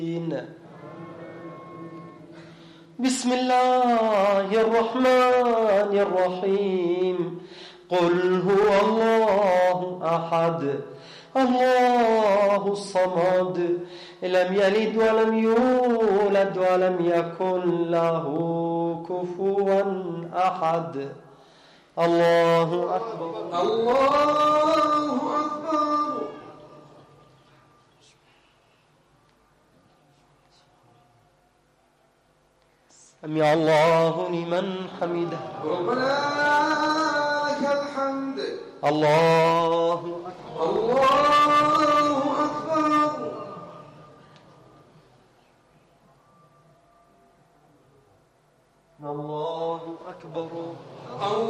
بسم الله الرحمن الرحيم. قل هو الله أحد الله الصمد لم يلد ولم يولد ولم يكن له كفوا أحد. الله أكبر. الله أكبر. سمع الله لمن حمده. ربنا لك الحمد. الله أكبر. الله